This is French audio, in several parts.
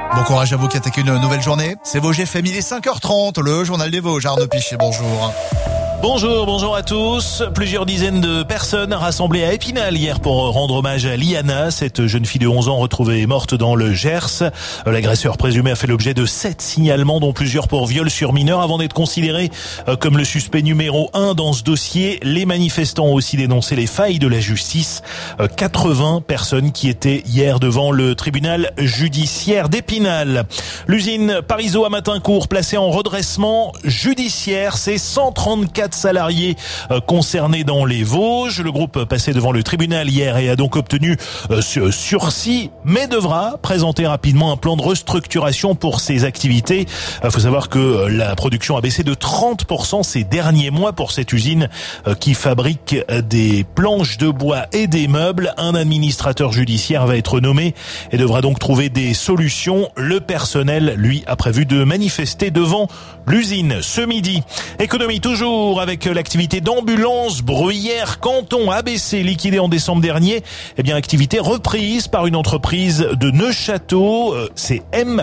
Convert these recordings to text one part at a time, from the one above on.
Bon courage à vous qui attaquez une nouvelle journée. C'est Vosges FM, il est 5h30, le journal des Vosges. Arnaud Pichet, bonjour. Bonjour à tous. Plusieurs dizaines de personnes rassemblées à Épinal hier pour rendre hommage à Liana, cette jeune fille de 11 ans retrouvée morte dans le Gers. L'agresseur présumé a fait l'objet de 7 signalements, dont plusieurs pour viol sur mineur, avant d'être considéré comme le suspect numéro 1 dans ce dossier. Les manifestants ont aussi dénoncé les failles de la justice. 80 personnes qui étaient hier devant le tribunal judiciaire d'Épinal. L'usine Parisot à Matincourt, placée en redressement judiciaire, c'est 134 salariés concernés dans les Vosges. Le groupe passé devant le tribunal hier et a donc obtenu sursis, mais devra présenter rapidement un plan de restructuration pour ses activités. Il faut savoir que la production a baissé de 30% ces derniers mois pour cette usine qui fabrique des planches de bois et des meubles. Un administrateur judiciaire va être nommé et devra donc trouver des solutions. Le personnel, lui, a prévu de manifester devant l'usine ce midi. Économie toujours, avec l'activité d'ambulance Bruyères Canton ABC liquidée en décembre dernier. Eh bien, activité reprise par une entreprise de Neufchâteau, c'est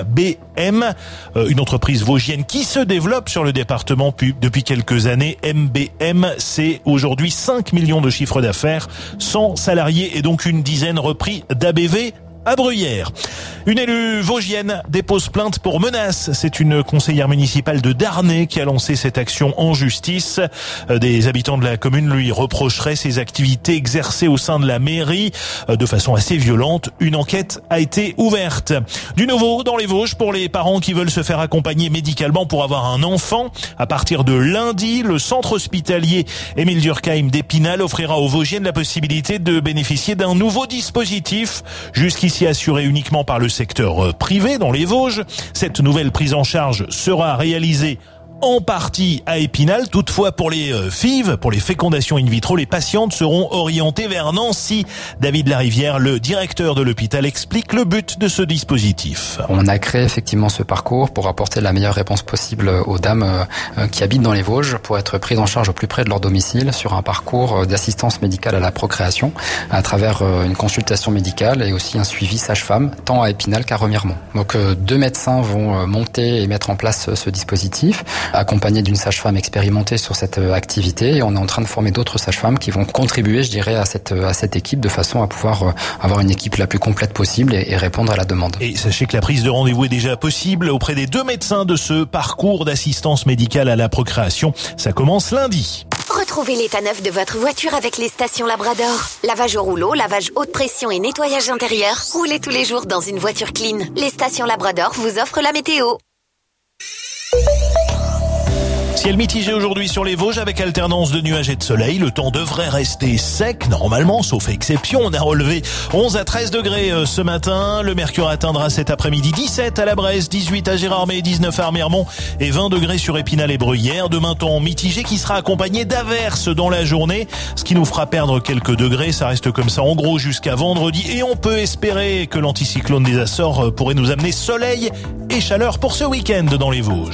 MBM, une entreprise vosgienne qui se développe sur le département depuis quelques années. MBM, c'est aujourd'hui 5 millions de chiffre d'affaires, 100 salariés et donc une dizaine repris d'ABV à Bruyères. Une élue vosgienne dépose plainte pour menace. C'est une conseillère municipale de Darney qui a lancé cette action en justice. Des habitants de la commune lui reprocheraient ses activités exercées au sein de la mairie de façon assez violente. Une enquête a été ouverte. Du nouveau dans les Vosges pour les parents qui veulent se faire accompagner médicalement pour avoir un enfant. À partir de lundi, le centre hospitalier Émile Durkheim d'Épinal offrira aux Vosgiennes la possibilité de bénéficier d'un nouveau dispositif. Jusqu'ici assuré uniquement par le secteur privé dans les Vosges. Cette nouvelle prise en charge sera réalisée en partie à Épinal. Toutefois, pour les FIV, pour les fécondations in vitro, les patientes seront orientées vers Nancy. David Larivière, le directeur de l'hôpital, explique le but de ce dispositif. On a créé effectivement ce parcours pour apporter la meilleure réponse possible aux dames qui habitent dans les Vosges, pour être prises en charge au plus près de leur domicile sur un parcours d'assistance médicale à la procréation à travers une consultation médicale et aussi un suivi sage-femme, tant à Épinal qu'à Remiremont. Donc 2 médecins vont monter et mettre en place ce dispositif, accompagné d'une sage-femme expérimentée sur cette activité, et on est en train de former d'autres sages-femmes qui vont contribuer, je dirais, à cette équipe, de façon à pouvoir avoir une équipe la plus complète possible et répondre à la demande. Et sachez que la prise de rendez-vous est déjà possible auprès des 2 médecins de ce parcours d'assistance médicale à la procréation. Ça commence lundi. Retrouvez l'état neuf de votre voiture avec les stations Labrador. Lavage au rouleau, lavage haute pression et nettoyage intérieur. Roulez tous les jours dans une voiture clean. Les stations Labrador vous offrent la météo. Ciel mitigé aujourd'hui sur les Vosges avec alternance de nuages et de soleil. Le temps devrait rester sec normalement, sauf exception. On a relevé 11 à 13 degrés ce matin. Le mercure atteindra cet après-midi 17 à la Bresse, 18 à Gérardmer, 19 à Remiremont et 20 degrés sur Épinal et Bruyères. Demain, temps mitigé qui sera accompagné d'averses dans la journée, ce qui nous fera perdre quelques degrés. Ça reste comme ça en gros jusqu'à vendredi et on peut espérer que l'anticyclone des Açores pourrait nous amener soleil et chaleur pour ce week-end dans les Vosges.